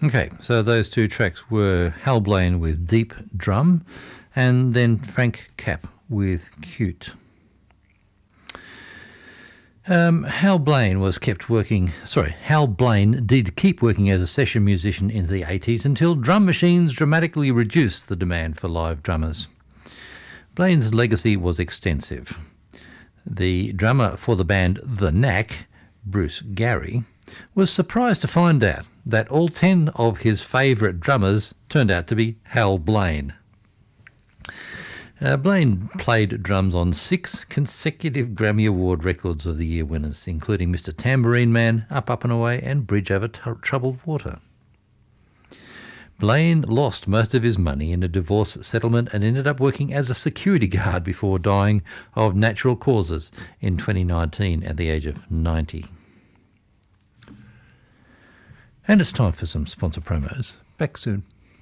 Okay, so those two tracks were Hal Blaine with Deep Drum and then Frank Capp with Cute. Hal Blaine did keep working as a session musician into the 80s until drum machines dramatically reduced the demand for live drummers. Blaine's legacy was extensive. The drummer for the band The Knack, Bruce Gary, was surprised to find out that all 10 of his favourite drummers turned out to be Hal Blaine. Blaine played drums on 6 consecutive Grammy Award Records of the Year winners, including Mr. Tambourine Man, Up, Up and Away and Bridge Over Troubled Water. Blaine lost most of his money in a divorce settlement and ended up working as a security guard before dying of natural causes in 2019 at the age of 90. And it's time for some sponsor promos. Back soon.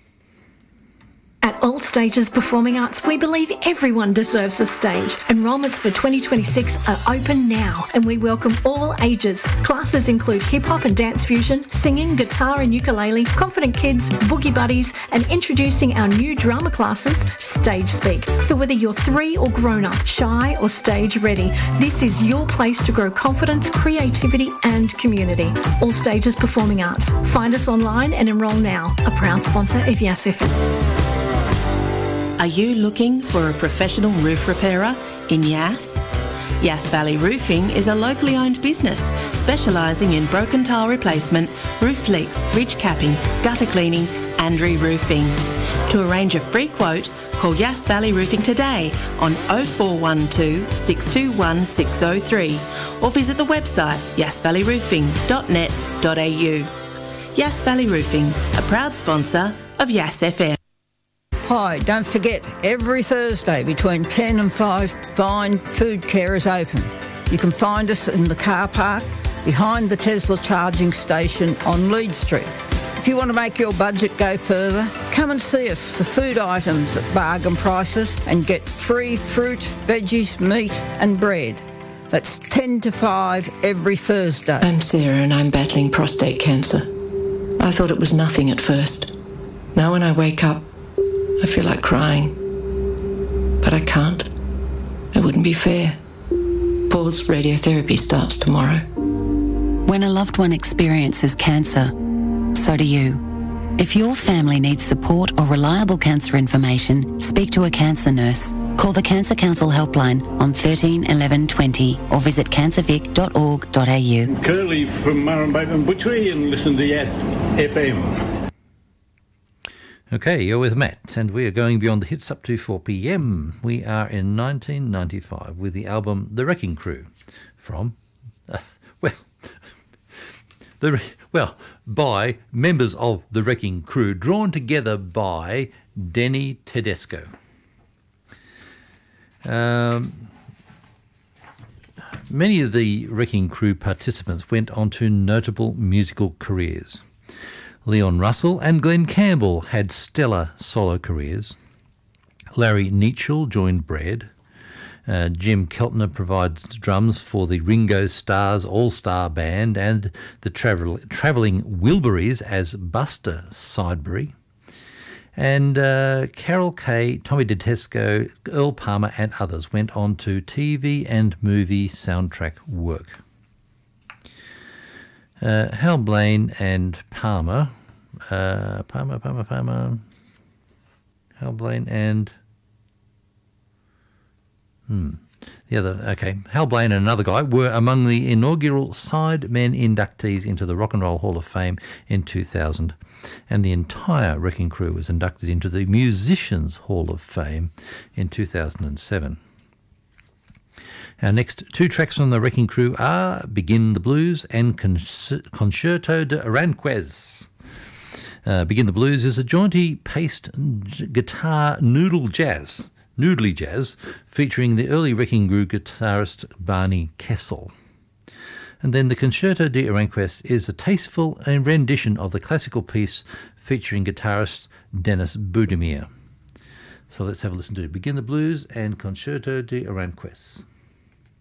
At All Stages Performing Arts, we believe everyone deserves a stage. Enrolments for 2026 are open now, and we welcome all ages. Classes include hip-hop and dance fusion, singing, guitar and ukulele, confident kids, boogie buddies, and introducing our new drama classes, Stage Speak. So whether you're 3 or grown-up, shy or stage ready, this is your place to grow confidence, creativity and community. All Stages Performing Arts. Find us online and enrol now. A proud sponsor of Yass FM. Are you looking for a professional roof repairer in Yass? Yass Valley Roofing is a locally owned business specialising in broken tile replacement, roof leaks, ridge capping, gutter cleaning and re-roofing. To arrange a free quote, call Yass Valley Roofing today on 0412 621 603 or visit the website yassvalleyroofing.net.au. Yass Valley Roofing, a proud sponsor of Yass FM. Hi, don't forget, every Thursday between 10 and 5, Vine Food Care is open. You can find us in the car park behind the Tesla charging station on Lead Street. If you want to make your budget go further, come and see us for food items at bargain prices and get free fruit, veggies, meat and bread. That's 10 to 5 every Thursday. I'm Sarah and I'm battling prostate cancer. I thought it was nothing at first. Now when I wake up, I feel like crying, but I can't. It wouldn't be fair. Paul's radiotherapy starts tomorrow. When a loved one experiences cancer, so do you. If your family needs support or reliable cancer information, speak to a cancer nurse. Call the Cancer Council helpline on 13 11 20 or visit cancervic.org.au. Curly from Murrumbateman Butchery and listen to Yass FM. Okay, you're with Matt, and we are going beyond the hits up to 4 p.m. We are in 1995 with the album The Wrecking Crew from, by members of The Wrecking Crew, drawn together by Denny Tedesco. Many of the Wrecking Crew participants went on to notable musical careers. Leon Russell and Glenn Campbell had stellar solo careers. Larry Nietzschel joined Bread. Jim Keltner provides drums for the Ringo Starr's All-Star Band and the Travelling Wilburys as Buster Sidebury. And Carol Kay, Tommy Tedesco, Earl Palmer and others went on to TV and movie soundtrack work. Hal Blaine and Palmer, Hal Blaine and Hal Blaine and another guy were among the inaugural Sidemen inductees into the Rock and Roll Hall of Fame in 2000, and the entire Wrecking Crew was inducted into the Musicians Hall of Fame in 2007. Our next 2 tracks from the Wrecking Crew are Begin the Blues and Concerto de Aranjuez. Begin the Blues is a jaunty paced guitar noodly jazz featuring the early Wrecking Crew guitarist Barney Kessel. And then the Concerto de Aranjuez is a tasteful rendition of the classical piece featuring guitarist Dennis Budimir. So let's have a listen to Begin the Blues and Concerto de Aranjuez.